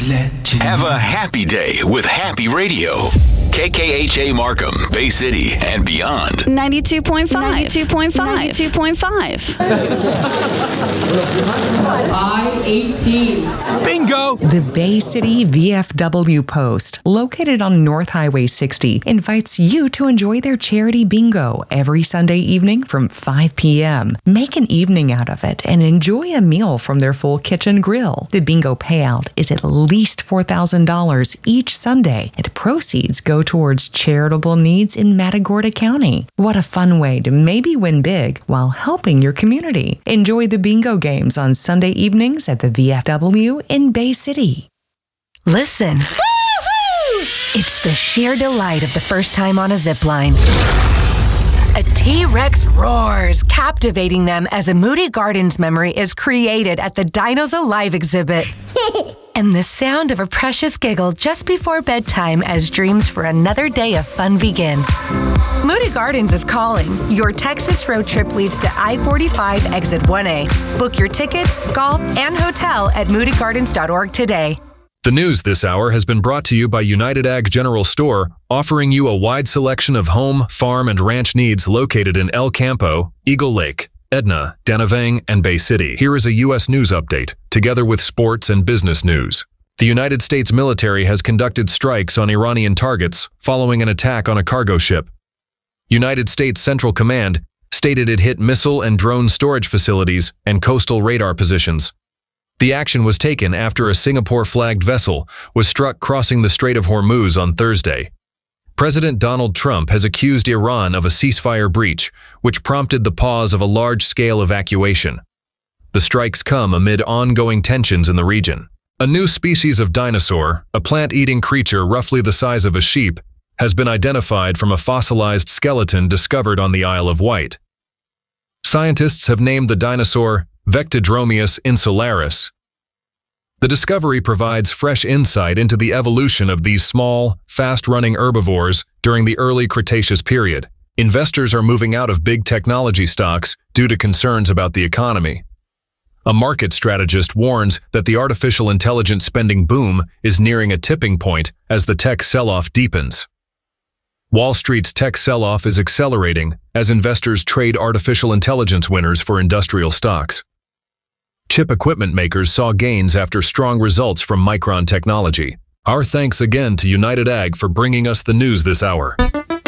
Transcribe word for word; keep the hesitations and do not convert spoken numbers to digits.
just let you Have a happy day with Happy Radio. K K H A Markham, Bay City, and beyond. ninety-two point five. ninety-two point five. ninety-two point five. I eighteen. Bingo! The Bay City V F W Post, located on North Highway sixty, invites you to enjoy their charity bingo every Sunday evening from five p.m. Make an evening out of it and enjoy a meal from their full kitchen grill. The bingo payout is at least four thousand dollars each Sunday, and proceeds go towards charitable needs in Matagorda County. What a fun way to maybe win big while helping your community. Enjoy the bingo games on Sunday evenings at the V F W in Bay City. Listen. It's the sheer delight of the first time on a zip line. A T-Rex roars, captivating them as a Moody Gardens memory is created at the Dinos Alive exhibit. And the sound of a precious giggle just before bedtime as dreams for another day of fun begin. Moody Gardens is calling. Your Texas road trip leads to I forty-five Exit one A. Book your tickets, golf, and hotel at moody gardens dot org today. The news this hour has been brought to you by United Ag General Store, offering you a wide selection of home, farm, and ranch needs located in El Campo, Eagle Lake, Edna, Danavang, and Bay City. Here is a U S news update, together with sports and business news. The United States military has conducted strikes on Iranian targets following an attack on a cargo ship. United States Central Command stated it hit missile and drone storage facilities and coastal radar positions. The action was taken after a Singapore-flagged vessel was struck crossing the Strait of Hormuz on Thursday. President Donald Trump has accused Iran of a ceasefire breach, which prompted the pause of a large-scale evacuation. The strikes come amid ongoing tensions in the region. A new species of dinosaur, a plant-eating creature roughly the size of a sheep, has been identified from a fossilized skeleton discovered on the Isle of Wight. Scientists have named the dinosaur Vectodromius insularis. The discovery provides fresh insight into the evolution of these small, fast-running herbivores during the early Cretaceous period. Investors are moving out of big technology stocks due to concerns about the economy. A market strategist warns that the artificial intelligence spending boom is nearing a tipping point as the tech sell-off deepens. Wall Street's tech sell-off is accelerating as investors trade artificial intelligence winners for industrial stocks. Chip equipment makers saw gains after strong results from Micron Technology. Our thanks again to United Ag for bringing us the news this hour.